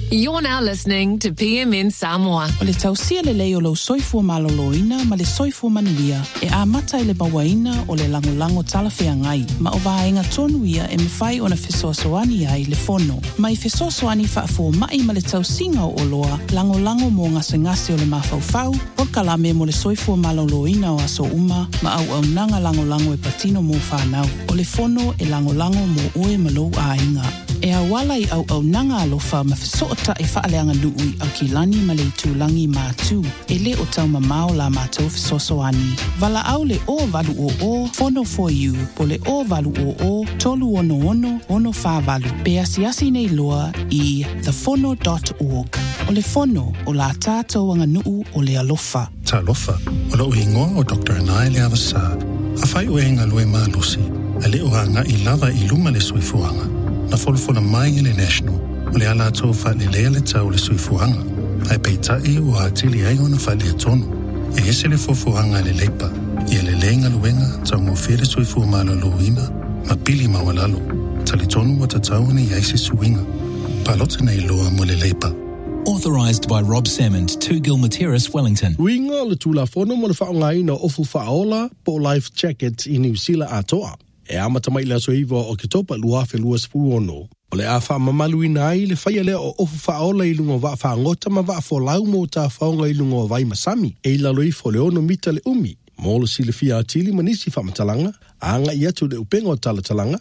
You're now listening to PMN Samoa. O le tausia le leo lo soifua maloloina ma le soifua manuia e a mata le bawaina o le lango talafea ngai ma o vaenga tonu ia e mwhai ona fesoasoani ai le fono. Mai fesoasoani whaafo mai ma le tausinga o loa lango mo ngase o le mafaufau o kalame mo le soifua maloloina o aso uma ma au nanga lango e patino mo whanau. O le fono e lango mo oe malou a inga. E awala I au nanga alofa ma fesoota e whaaleanga nuui au ki lani ma le tūlangi mātū e le o tau mamao la mātou fesosoani. Vala au le o valu o fono for you po le o valu o tolu ono whāvalu. Pe asi nei loa I thefono.org. O le fono o la tātou anga nuu o le alofa. Ta alofa, o lo ingoa o Dr. Anai le avasa. A whai uenga lue mālusi, a le o hanga I lava I luma le soifuanga. Na folfola mai I le national, o le ala tau whale lea le tau le soifuanga. Ai peitai o atili ai ona whale tonu. E hese le fofuanga le leipa, I le lenga luenga tau mo fere soifua malo loina, ma pili mawalalo. Tali tonu o tatau ni yaisi suinga. Palota nei loa mo le leipa. Authorised by Rob Salmond, 2 Gilmer Terrace, Wellington. Winga le tulafono mo le whaongai na ofu whaola po life jacket I New Zealand atoa. E amata mai la soiva o ke topa luafe luas furuono. O le a wha mamaluina ai le whaia lea o ofu whaola I lunga wa whaangota ma wa wholau mo ta whaonga I lunga wa masami. E la loi fo le ono mita le umi. Mo le sile fia atili manisi whamatalanga. Anga I atu le upengo talatalanga.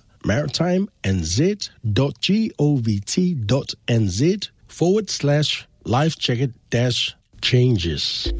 maritimenz.govt.nz/life jacket-changes.